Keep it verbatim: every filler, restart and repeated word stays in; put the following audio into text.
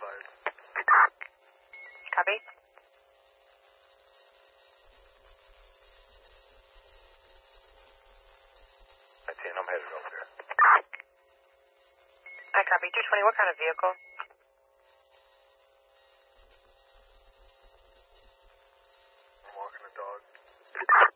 fired. Copy. I ten, I'm headed over there. I copy. two twenty, what kind of vehicle?